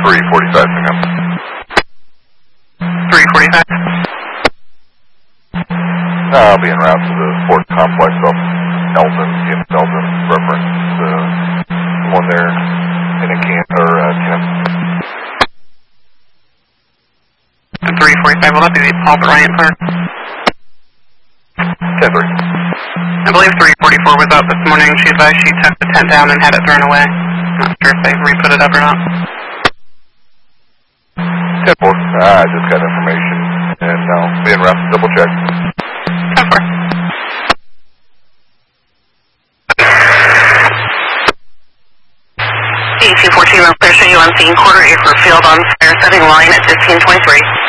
345 pickup. 345. I'll be en route to the Fort Complex off Eldon, in Eldon, reference the one there in a can, or 10. 345, will that be the Paul Bryant Park? 10-3. I believe 344 was out this morning. She advised she took the tent down and had it thrown away. Not sure if they re-put it up or not. 10-4. I just got information, and I'll be en route to double check. 10-4. AC-14, clear, show you on scene, quarter acre field on fire, setting line at 1523.